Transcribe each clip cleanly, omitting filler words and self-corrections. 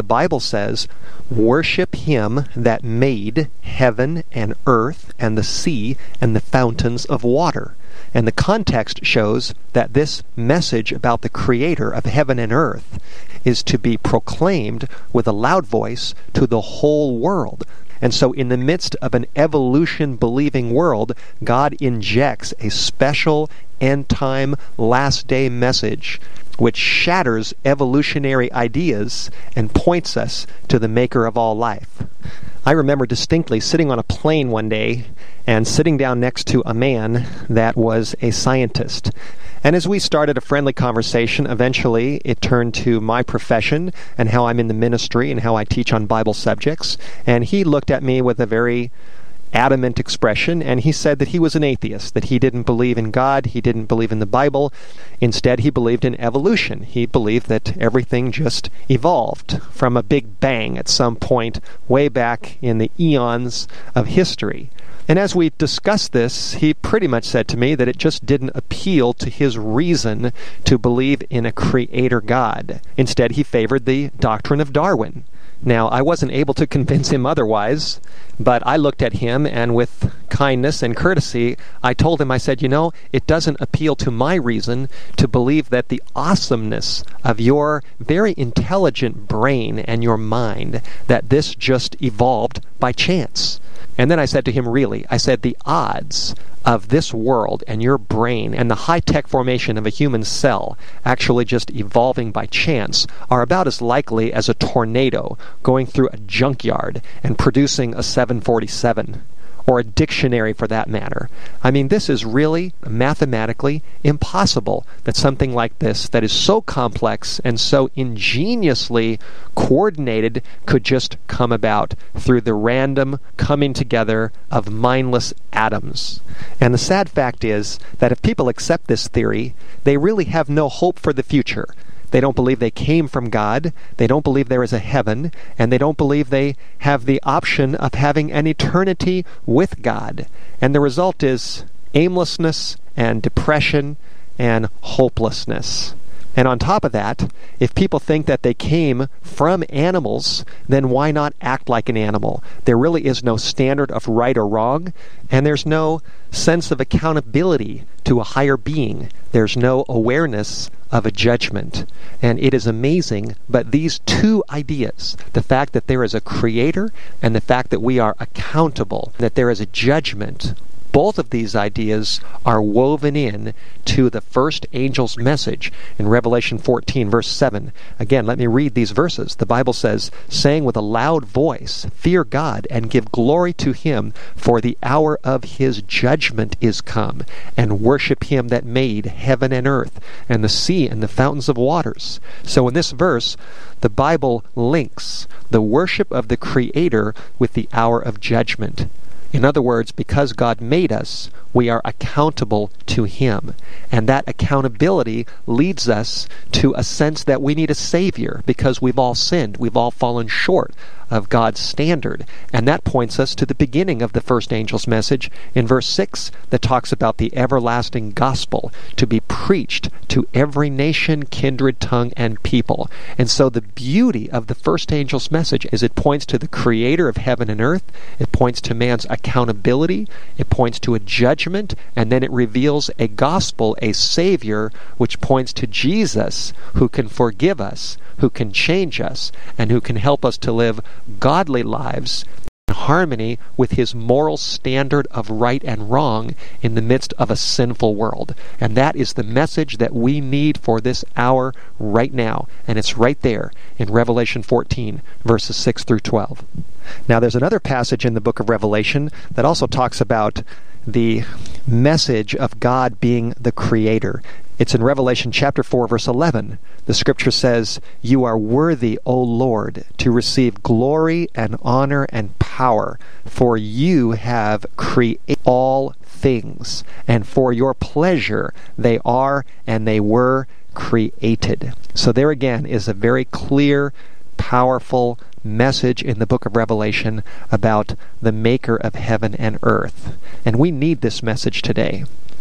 Bible says, "Worship him that made heaven and earth and the sea and the fountains of water." And the context shows that this message about the Creator of heaven and earth is to be proclaimed with a loud voice to the whole world. And so in the midst of an evolution-believing world, God injects a special end-time, last-day message which shatters evolutionary ideas and points us to the Maker of all life. I remember distinctly sitting on a plane one day and sitting down next to a man that was a scientist. And as we started a friendly conversation, eventually it turned to my profession and how I'm in the ministry and how I teach on Bible subjects. And he looked at me with a very adamant expression, and he said that he was an atheist, that he didn't believe in God, he didn't believe in the Bible. Instead, he believed in evolution. He believed that everything just evolved from a big bang at some point way back in the eons of history. And as we discussed this, he pretty much said to me that it just didn't appeal to his reason to believe in a creator God. Instead, he favored the doctrine of Darwin. Now, I wasn't able to convince him otherwise, but I looked at him, and with kindness and courtesy, I told him, I said, it doesn't appeal to my reason to believe that the awesomeness of your very intelligent brain and your mind, that this just evolved by chance. And then I said to him, really, I said, the odds of this world and your brain and the high-tech formation of a human cell actually just evolving by chance are about as likely as a tornado going through a junkyard and producing a 747, or a dictionary for that matter. I mean, this is really mathematically impossible that something like this, that is so complex and so ingeniously coordinated, could just come about through the random coming together of mindless atoms. And the sad fact is that if people accept this theory, they really have no hope for the future. They don't believe they came from God, they don't believe there is a heaven, and they don't believe they have the option of having an eternity with God. And the result is aimlessness and depression and hopelessness. And on top of that, if people think that they came from animals, then why not act like an animal? There really is no standard of right or wrong, and there's no sense of accountability to a higher being. There's no awareness of a judgment. And it is amazing, but these two ideas, the fact that there is a creator and the fact that we are accountable, that there is a judgment, both of these ideas are woven in to the first angel's message in Revelation 14, verse 7. Again, let me read these verses. The Bible says, saying with a loud voice, "Fear God and give glory to him, for the hour of his judgment is come, and worship him that made heaven and earth, and the sea and the fountains of waters." So in this verse, the Bible links the worship of the Creator with the hour of judgment. In other words, because God made us, we are accountable to him. And that accountability leads us to a sense that we need a Savior, because we've all sinned. We've all fallen short of God's standard. And that points us to the beginning of the first angel's message in verse 6 that talks about the everlasting gospel to be preached to every nation, kindred, tongue, and people. And so the beauty of the first angel's message is it points to the Creator of heaven and earth, it points to man's accountability, it points to a judgment, and then it reveals a gospel, a Savior, which points to Jesus, who can forgive us, who can change us, and who can help us to live godly lives in harmony with his moral standard of right and wrong in the midst of a sinful world. And that is the message that we need for this hour right now. And it's right there in Revelation 14, verses 6 through 12. Now there's another passage in the book of Revelation that also talks about the message of God being the Creator. It's in Revelation chapter 4, verse 11. The scripture says, "You are worthy, O Lord, to receive glory and honor and power, for you have created all things, and for your pleasure they are and they were created." So there again is a very clear, powerful message in the book of Revelation about the Maker of heaven and earth. And we need this message today.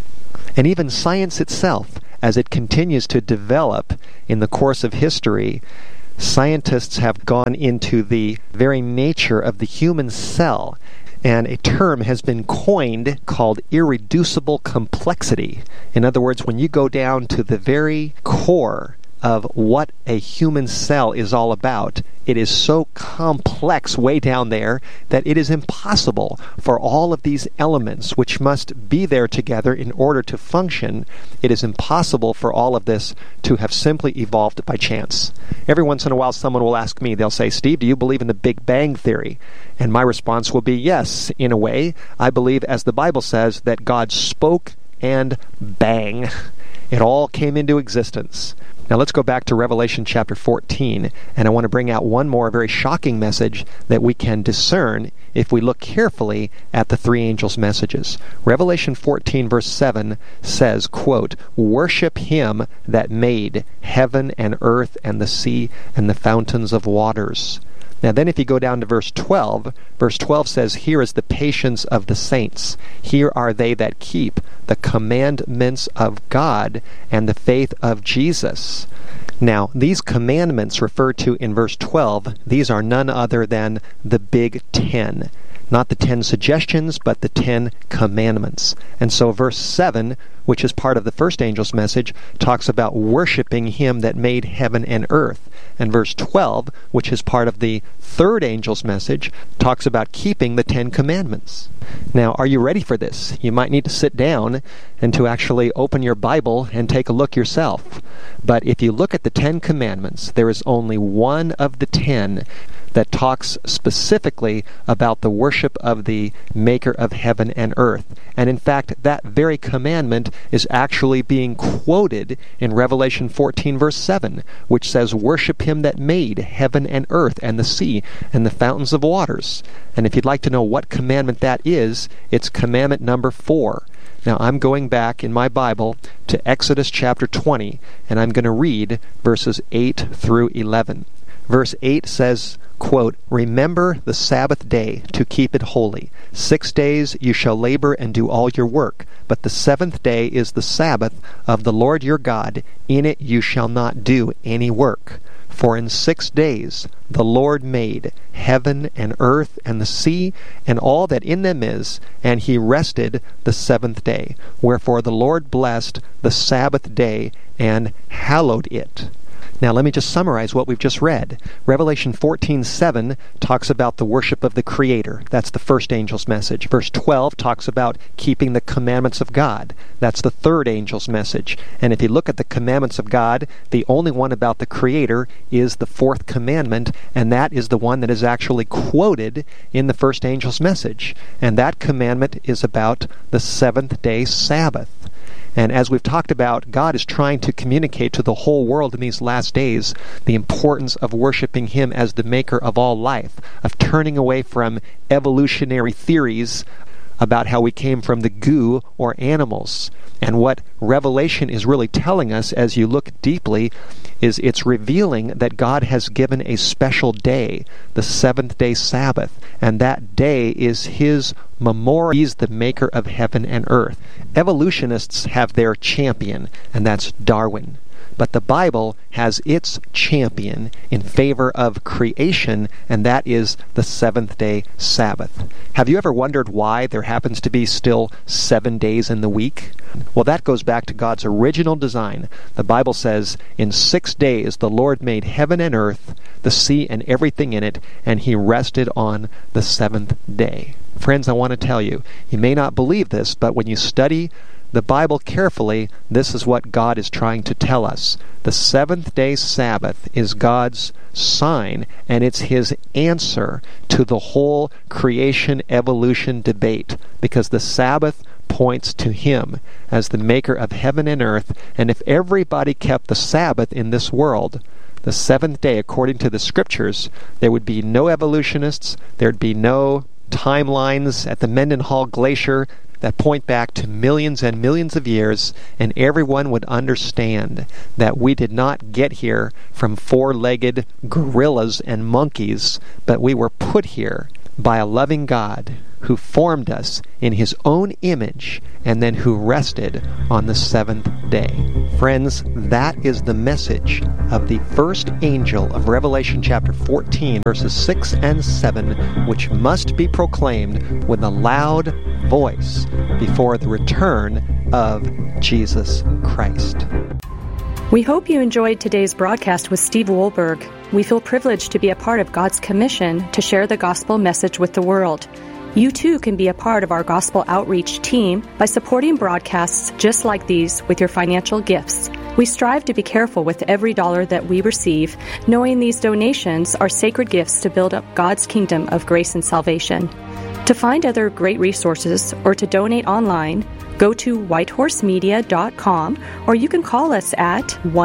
And even science itself, as it continues to develop in the course of history, Scientists have gone into the very nature of the human cell, and a term has been coined called irreducible complexity. In other words, when you go down to the very core of what a human cell is all about, it is so complex way down there that it is impossible for all of these elements, which must be there together in order to function, it is impossible for all of this to have simply evolved by chance. Every once in a while someone will ask me, they'll say, "Steve, do you believe in the Big Bang Theory?" And my response will be, yes, in a way. I believe, as the Bible says, that God spoke and bang, it all came into existence. Now let's go back to Revelation chapter 14, and I want to bring out one more very shocking message that we can discern if we look carefully at the three angels' messages. Revelation 14 verse 7 says, quote, "Worship him that made heaven and earth and the sea and the fountains of waters." Now then if you go down to verse 12 says, "Here is the patience of the saints. Here are they that keep the commandments of God and the faith of Jesus." Now, these commandments referred to in verse 12, these are none other than the Big Ten. Not the 10 suggestions, but the 10 commandments. And so verse 7, which is part of the first angel's message, talks about worshiping him that made heaven and earth. And verse 12, which is part of the third angel's message, talks about keeping the 10 commandments. Now, are you ready for this? You might need to sit down and to actually open your Bible and take a look yourself. But if you look at the 10 commandments, there is only one of the 10 that talks specifically about the worship of the maker of heaven and earth. And in fact, that very commandment is actually being quoted in Revelation 14 verse 7, which says, "Worship him that made heaven and earth and the sea and the fountains of waters." And if you'd like to know what commandment that is, it's commandment number 4. Now I'm going back in my Bible to Exodus chapter 20, and I'm going to read verses 8 through 11. Verse 8 says, quote, "Remember the Sabbath day to keep it holy. 6 days you shall labor and do all your work, but the 7th day is the Sabbath of the Lord your God. In it you shall not do any work. For in 6 days the Lord made heaven and earth and the sea and all that in them is, and he rested the 7th day. Wherefore the Lord blessed the Sabbath day and hallowed it." Now let me just summarize what we've just read. Revelation 14:7 talks about the worship of the Creator. That's the first angel's message. Verse 12 talks about keeping the commandments of God. That's the third angel's message. And if you look at the commandments of God, the only one about the Creator is the fourth commandment, and that is the one that is actually quoted in the first angel's message. And that commandment is about the 7th-day Sabbath. And as we've talked about, God is trying to communicate to the whole world in these last days the importance of worshiping him as the maker of all life, of turning away from evolutionary theories about how we came from the goo or animals. And what Revelation is really telling us, as you look deeply, is it's revealing that God has given a special day, the 7th-day Sabbath, and that day is his memorial. He's the maker of heaven and earth. Evolutionists have their champion, and that's Darwin. But the Bible has its champion in favor of creation, and that is the 7th-day Sabbath. Have you ever wondered why there happens to be still 7 days in the week? Well, that goes back to God's original design. The Bible says, "In 6 days the Lord made heaven and earth, the sea and everything in it, and he rested on the 7th day." Friends, I want to tell you, you may not believe this, but when you study the Bible carefully, this is what God is trying to tell us. The 7th-day Sabbath is God's sign, and it's his answer to the whole creation evolution debate, because the Sabbath points to him as the maker of heaven and earth, and if everybody kept the Sabbath in this world, the 7th day, according to the Scriptures, there would be no evolutionists, there'd be no timelines at the Mendenhall Glacier that point back to millions and millions of years, and everyone would understand that we did not get here from 4-legged gorillas and monkeys, but we were put here by a loving God who formed us in His own image, and then who rested on the seventh day. Friends, that is the message of the first angel of Revelation chapter 14, verses 6 and 7, which must be proclaimed with a loud voice before the return of Jesus Christ. We hope you enjoyed today's broadcast with Steve Wohlberg. We feel privileged to be a part of God's commission to share the gospel message with the world. You too can be a part of our gospel outreach team by supporting broadcasts just like these with your financial gifts. We strive to be careful with every dollar that we receive, knowing these donations are sacred gifts to build up God's kingdom of grace and salvation. To find other great resources or to donate online, go to whitehorsemedia.com, or you can call us at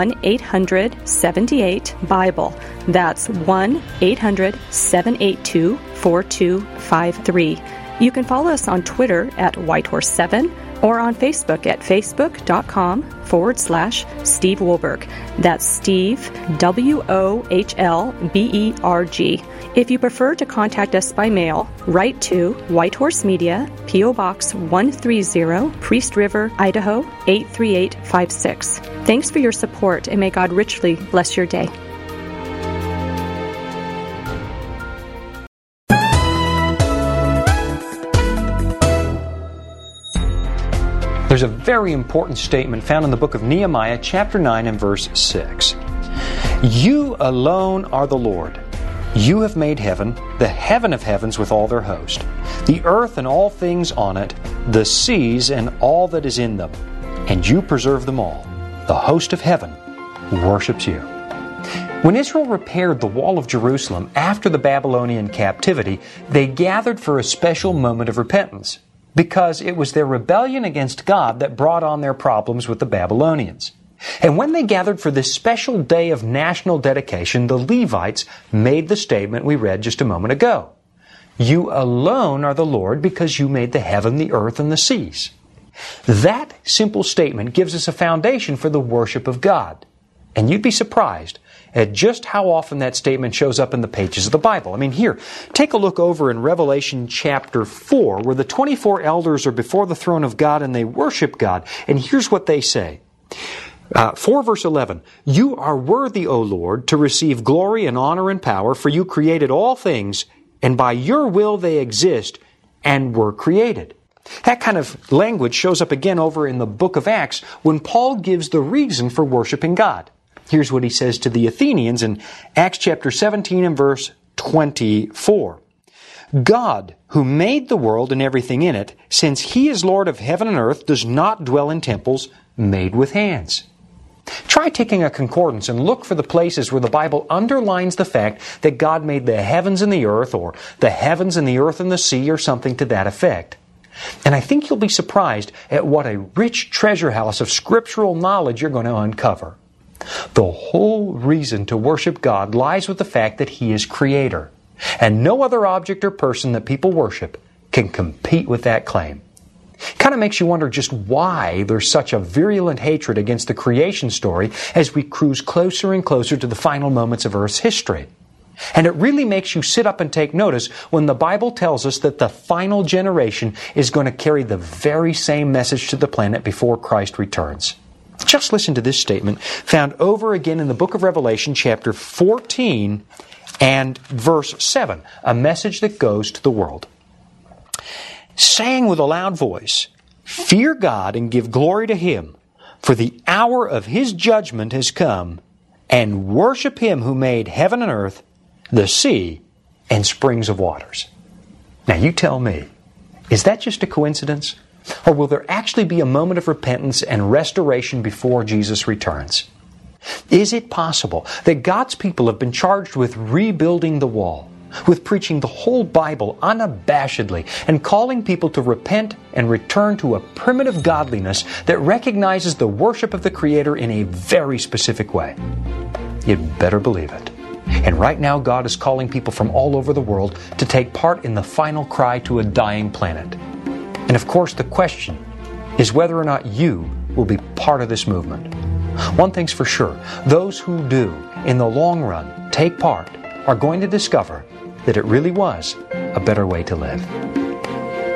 1-800-78-BIBLE. That's 1-800-782-4253. You can follow us on Twitter at Whitehorse7 or on Facebook at facebook.com/Steve Wohlberg. That's Steve, Wohlberg. If you prefer to contact us by mail, write to White Horse Media, P.O. Box 130, Priest River, Idaho 83856. Thanks for your support, and may God richly bless your day. There's a very important statement found in the book of Nehemiah, chapter 9 and verse 6. You alone are the Lord. You have made heaven, the heaven of heavens with all their host, the earth and all things on it, the seas and all that is in them, and you preserve them all. The host of heaven worships you. When Israel repaired the wall of Jerusalem after the Babylonian captivity, they gathered for a special moment of repentance, because it was their rebellion against God that brought on their problems with the Babylonians. And when they gathered for this special day of national dedication, the Levites made the statement we read just a moment ago. You alone are the Lord because you made the heaven, the earth, and the seas. That simple statement gives us a foundation for the worship of God. And you'd be surprised at just how often that statement shows up in the pages of the Bible. I mean, here, take a look over in Revelation chapter 4, where the 24 elders are before the throne of God and they worship God. And here's what they say. 4 verse 11, You are worthy, O Lord, to receive glory and honor and power, for you created all things, and by your will they exist and were created. That kind of language shows up again over in the book of Acts when Paul gives the reason for worshiping God. Here's what he says to the Athenians in Acts chapter 17 and verse 24. God, who made the world and everything in it, since He is Lord of heaven and earth, does not dwell in temples made with hands. Try taking a concordance and look for the places where the Bible underlines the fact that God made the heavens and the earth, or the heavens and the earth and the sea, or something to that effect. And I think you'll be surprised at what a rich treasure house of scriptural knowledge you're going to uncover. The whole reason to worship God lies with the fact that He is Creator, and no other object or person that people worship can compete with that claim. Kind of makes you wonder just why there's such a virulent hatred against the creation story as we cruise closer and closer to the final moments of Earth's history. And it really makes you sit up and take notice when the Bible tells us that the final generation is going to carry the very same message to the planet before Christ returns. Just listen to this statement found over again in the book of Revelation, chapter 14 and verse 7, a message that goes to the world. Saying with a loud voice, Fear God and give glory to Him, for the hour of His judgment has come, and worship Him who made heaven and earth, the sea, and springs of waters. Now you tell me, is that just a coincidence? Or will there actually be a moment of repentance and restoration before Jesus returns? Is it possible that God's people have been charged with rebuilding the wall, with preaching the whole Bible unabashedly, and calling people to repent and return to a primitive godliness that recognizes the worship of the Creator in a very specific way? You'd better believe it. And right now, God is calling people from all over the world to take part in the final cry to a dying planet. And of course, the question is whether or not you will be part of this movement. One thing's for sure, those who do, in the long run, take part, are going to discover that it really was a better way to live.